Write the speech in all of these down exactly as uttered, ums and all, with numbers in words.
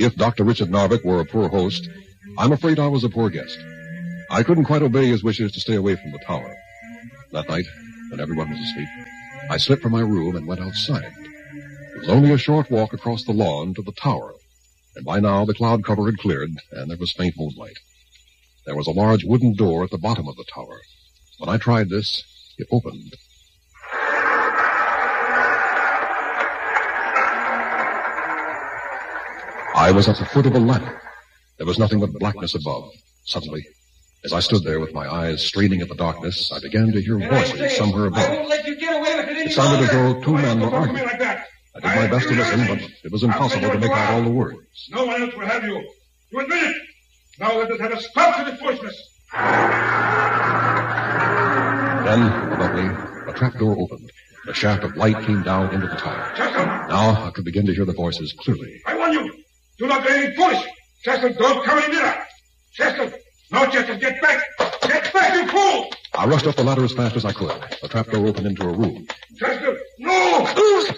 If Doctor Richard Narvik were a poor host, I'm afraid I was a poor guest. I couldn't quite obey his wishes to stay away from the tower. That night, when everyone was asleep, I slipped from my room and went outside. It was only a short walk across the lawn to the tower, and by now the cloud cover had cleared, and there was faint moonlight. There was a large wooden door at the bottom of the tower. When I tried this, it opened. I was at the foot of a ladder. There was nothing but blackness above. Suddenly, as I stood there with my eyes straining at the darkness, I began to hear voices somewhere above. I won't let you get away with it any It sounded as longer. though two men were arguing. Like that. I did my best to listen, but it was impossible to make out all the words. No one else will have you. You admit it. Now let us have a stop to this foolishness. Then, above me, a trapdoor opened. A shaft of light came down into the tower. Chester, Now I could begin to hear the voices clearly. I warn you. Do not do anything foolish. Chester, don't come any nearer. Chester, no, Chester, get back. Get back, you fool. I rushed up the ladder as fast as I could. The trapdoor opened into a room. Chester, no.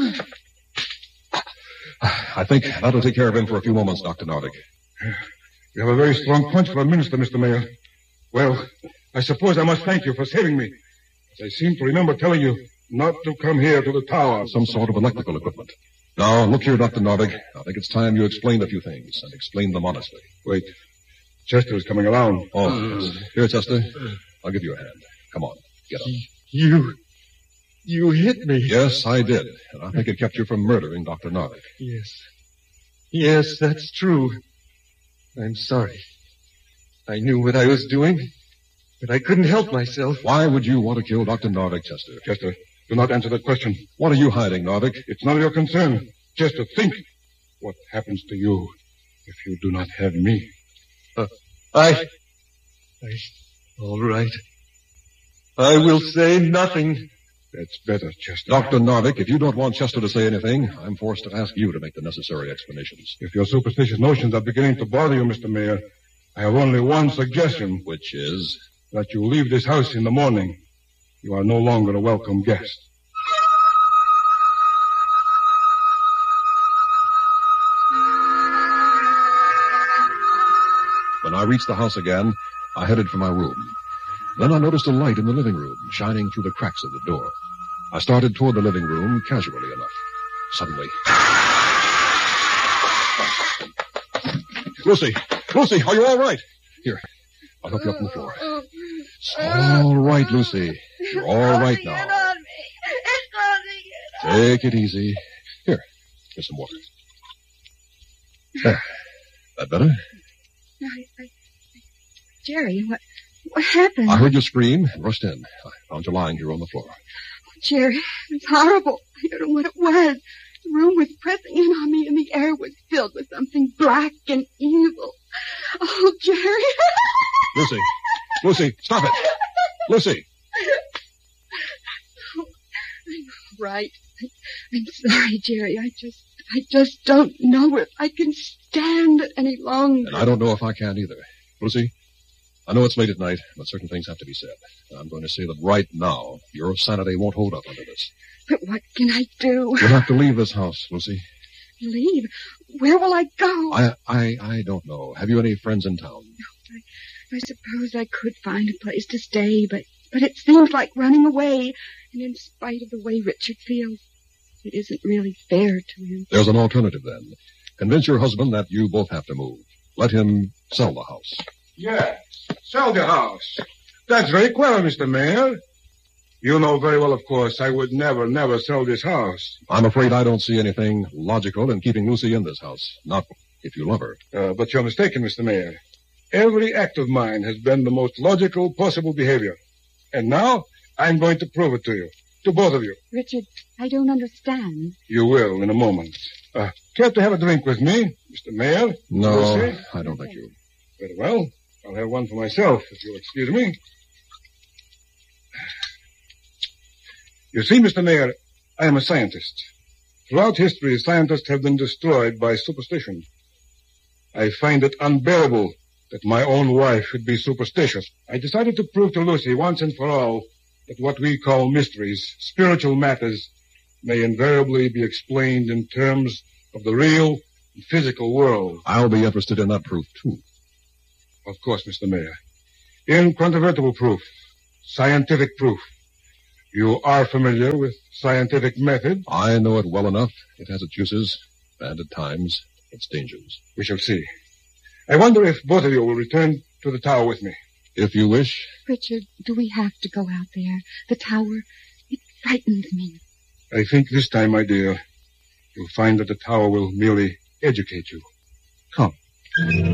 I think that'll take care of him for a few moments, Doctor Narvik. You have a very strong punch for a minister, Mister Mayor. Well, I suppose I must thank you for saving me. As I seem to remember telling you not to come here to the tower. Some sort of electrical equipment. Now, look here, Doctor Narvik. I think it's time you explained a few things, and explained them honestly. Wait. Chester is coming around. Oh, yes. Here, Chester. I'll give you a hand. Come on, get up. You... You hit me. Yes, I did. And I think it kept you from murdering Doctor Narvik. Yes. Yes, that's true. I'm sorry. I knew what I was doing, but I couldn't help myself. Why would you want to kill Doctor Narvik, Chester? Chester, do not answer that question. What are you hiding, Narvik? It's none of your concern. Chester, think what happens to you if you do not have me. Uh, I... I... All right. I will say nothing. That's better, Chester. Doctor Narvik, if you don't want Chester to say anything, I'm forced to ask you to make the necessary explanations. If your superstitious notions are beginning to bother you, Mister Mayor, I have only one suggestion. Which is? That you leave this house in the morning. You are no longer a welcome guest. When I reached the house again, I headed for my room. Then I noticed a light in the living room, shining through the cracks of the door. I started toward the living room casually enough. Suddenly... Lucy! Lucy, are you all right? Here, I'll help you up on the floor. It's all right, Lucy. You're all right now. Take it easy. Here, here's some water. There. That better? I, I, Jerry, what, what happened? I heard you scream and rushed in. I found you lying here on the floor. Oh, Jerry, it was horrible. I don't know what it was. The room was pressing in on me, and the air was filled with something black and evil. Oh, Jerry. Lucy. Lucy, stop it. Lucy. Oh, I'm all right. I, I'm sorry, Jerry. I just, I just don't know if I can stand it any longer. And I don't know if I can either. Lucy, I know it's late at night, but certain things have to be said. I'm going to say that right now, your sanity won't hold up under this. But what can I do? You'll have to leave this house, Lucy. Leave? Where will I go? I, I, I don't know. Have you any friends in town? I, I suppose I could find a place to stay, but, but it seems like running away. And in spite of the way Richard feels, it isn't really fair to him. There's an alternative, then. Convince your husband that you both have to move. Let him sell the house. Yes, sell the house. That's very clever, Mister Mayor. You know very well, of course, I would never, never sell this house. I'm afraid I don't see anything logical in keeping Lucy in this house. Not if you love her. Uh, but you're mistaken, Mister Mayor. Every act of mine has been the most logical possible behavior. And now, I'm going to prove it to you. To both of you. Richard, I don't understand. You will in a moment. Uh, care to have a drink with me, Mister Mayor? No, Lucy? I don't think you. Very well. I'll have one for myself, if you'll excuse me. You see, Mister Mayor, I am a scientist. Throughout history, scientists have been destroyed by superstition. I find it unbearable that my own wife should be superstitious. I decided to prove to Lucy once and for all that what we call mysteries, spiritual matters, may invariably be explained in terms of the real, physical world. I'll be interested in that proof, too. Of course, Mister Mayor. Incontrovertible proof. Scientific proof. You are familiar with scientific method? I know it well enough. It has its uses, and at times, its dangers. We shall see. I wonder if both of you will return to the tower with me. If you wish. Richard, do we have to go out there? The tower, it frightens me. I think this time, my dear, you'll find that the tower will merely educate you. Come.